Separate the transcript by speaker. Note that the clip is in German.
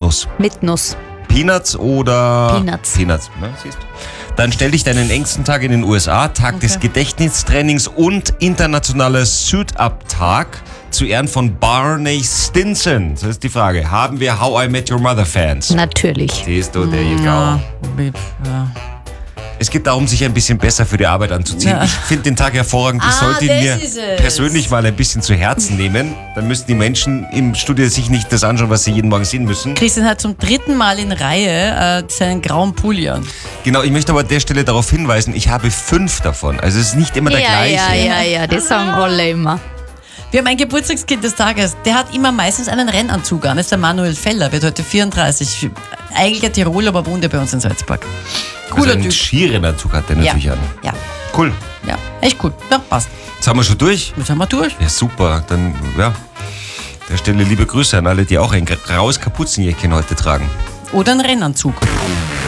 Speaker 1: Nuss?
Speaker 2: Mit Nuss.
Speaker 1: Peanuts oder?
Speaker 2: Peanuts.
Speaker 1: Peanuts, ne, siehst du. Dann stell dich deinen engsten Tag in den USA, Tag des Gedächtnistrainings und internationaler Suit-Up-Tag zu Ehren von Barney Stinson. Das ist die Frage. Haben wir How I Met Your Mother Fans?
Speaker 2: Natürlich.
Speaker 1: Siehst du, there you go.
Speaker 3: Ja.
Speaker 1: Es geht darum, sich ein bisschen besser für die Arbeit anzuziehen.
Speaker 3: Ja.
Speaker 1: Ich finde den Tag hervorragend. Ich sollte ihn mir
Speaker 3: das ist es.
Speaker 1: persönlich mal ein bisschen zu Herzen nehmen. Dann müssten die Menschen im Studio sich nicht das anschauen, was sie jeden Morgen sehen müssen.
Speaker 3: Christian hat zum 3. Mal in Reihe seinen grauen Pulli an.
Speaker 1: Genau, ich möchte aber an der Stelle darauf hinweisen, ich habe 5 davon. Also es ist nicht immer der gleiche.
Speaker 2: Ja, das sagen alle immer.
Speaker 3: Wir haben ein Geburtstagskind des Tages. Der hat immer meistens einen Rennanzug an. Das ist der Manuel Feller, wird heute 34. Eigentlich ein Tiroler, aber wohnt ja bei uns in Salzburg. Cooler
Speaker 1: Also einen
Speaker 3: Typ.
Speaker 1: Skirennanzug hat der natürlich an.
Speaker 3: Ja,
Speaker 1: Cool.
Speaker 3: ja, echt cool. Ja, passt.
Speaker 1: Jetzt haben wir schon durch.
Speaker 3: Jetzt haben wir durch.
Speaker 1: Ja, super. Dann, ja. An der Stelle liebe Grüße an alle, die auch ein graues Kapuzenjäckchen heute tragen.
Speaker 3: Oder ein Rennanzug.